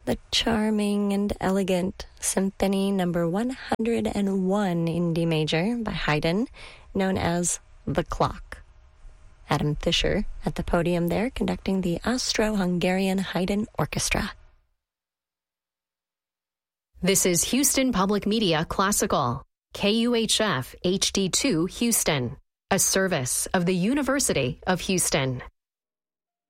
the charming and elegant Symphony Number 101 in D major by Haydn, known as The Clock. Adam Fischer at the podium there, conducting the Austro-Hungarian Haydn Orchestra. This is Houston Public Media Classical, KUHF HD2 Houston, a service of the University of Houston.